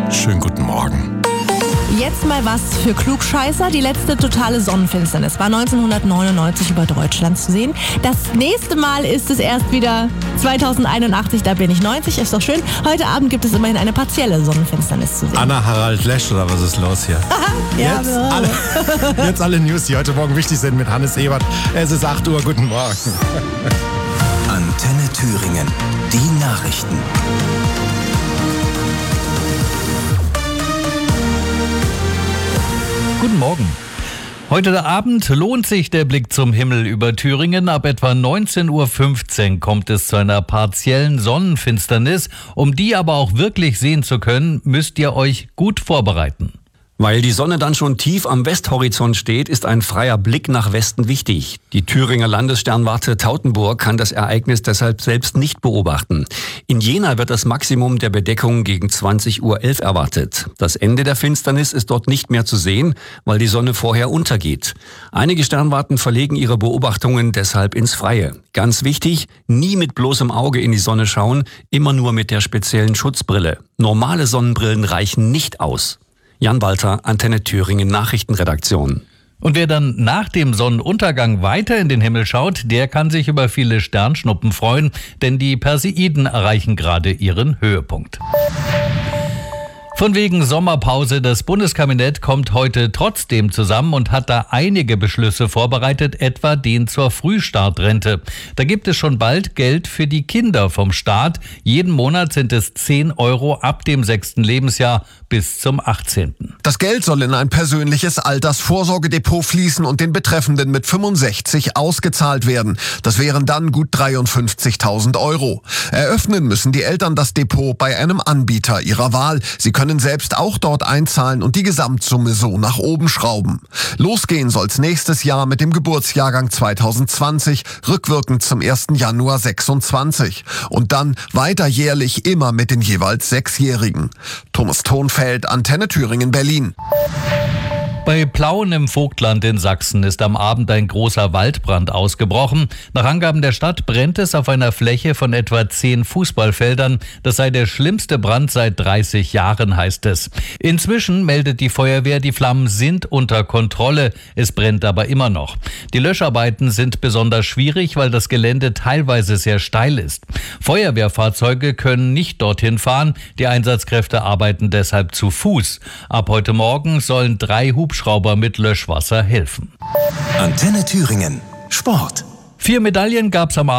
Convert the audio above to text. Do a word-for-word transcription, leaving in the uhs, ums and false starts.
Schönen guten Morgen. Jetzt mal was für Klugscheißer. Die letzte totale Sonnenfinsternis war neunzehnhundertneunundneunzig über Deutschland zu sehen. Das nächste Mal ist es erst wieder zweitausendeinundachtzig, da bin ich neunzig, ist doch schön. Heute Abend gibt es immerhin eine partielle Sonnenfinsternis zu sehen. Anna Harald Lesch, oder was ist los hier? ja, jetzt, alle, jetzt alle News, die heute Morgen wichtig sind mit Hannes Ebert. Es ist acht Uhr, guten Morgen. Antenne Thüringen, die Nachrichten. Guten Morgen. Heute Abend lohnt sich der Blick zum Himmel über Thüringen. Ab etwa neunzehn Uhr fünfzehn kommt es zu einer partiellen Sonnenfinsternis. Um die aber auch wirklich sehen zu können, müsst ihr euch gut vorbereiten. Weil die Sonne dann schon tief am Westhorizont steht, ist ein freier Blick nach Westen wichtig. Die Thüringer Landessternwarte Tautenburg kann das Ereignis deshalb selbst nicht beobachten. In Jena wird das Maximum der Bedeckung gegen zwanzig Uhr elf erwartet. Das Ende der Finsternis ist dort nicht mehr zu sehen, weil die Sonne vorher untergeht. Einige Sternwarten verlegen ihre Beobachtungen deshalb ins Freie. Ganz wichtig, nie mit bloßem Auge in die Sonne schauen, immer nur mit der speziellen Schutzbrille. Normale Sonnenbrillen reichen nicht aus. Jan Walter, Antenne Thüringen Nachrichtenredaktion. Und wer dann nach dem Sonnenuntergang weiter in den Himmel schaut, der kann sich über viele Sternschnuppen freuen, denn die Perseiden erreichen gerade ihren Höhepunkt. Von wegen Sommerpause, das Bundeskabinett kommt heute trotzdem zusammen und hat da einige Beschlüsse vorbereitet, etwa den zur Frühstartrente. Da gibt es schon bald Geld für die Kinder vom Staat. Jeden Monat sind es zehn Euro ab dem sechsten Lebensjahr bis zum achtzehnten Das Geld soll in ein persönliches Altersvorsorgedepot fließen und den Betreffenden mit fünfundsechzig ausgezahlt werden. Das wären dann gut dreiundfünfzigtausend Euro. Eröffnen müssen die Eltern das Depot bei einem Anbieter ihrer Wahl. Sie können selbst auch dort einzahlen und die Gesamtsumme so nach oben schrauben. Losgehen soll's nächstes Jahr mit dem Geburtsjahrgang zweitausendzwanzig, rückwirkend zum ersten Januar sechsundzwanzig. Und dann weiter jährlich immer mit den jeweils Sechsjährigen. Thomas Thonfeld, Antenne Thüringen, Berlin. Bei Plauen im Vogtland in Sachsen ist am Abend ein großer Waldbrand ausgebrochen. Nach Angaben der Stadt brennt es auf einer Fläche von etwa zehn Fußballfeldern. Das sei der schlimmste Brand seit dreißig Jahren, heißt es. Inzwischen meldet die Feuerwehr, die Flammen sind unter Kontrolle. Es brennt aber immer noch. Die Löscharbeiten sind besonders schwierig, weil das Gelände teilweise sehr steil ist. Feuerwehrfahrzeuge können nicht dorthin fahren. Die Einsatzkräfte arbeiten deshalb zu Fuß. Ab heute Morgen sollen drei Hubschrauber mit Löschwasser helfen. Antenne Thüringen. Sport. Vier Medaillen gab's am